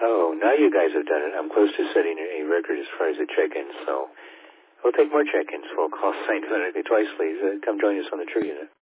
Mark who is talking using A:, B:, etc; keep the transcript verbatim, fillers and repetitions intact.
A: Oh, now you guys have done it. I'm close to setting a record as far as the check-ins, so we'll take more check-ins. We'll call Saint Benedict twice, please. Uh, come join us on the True Unit.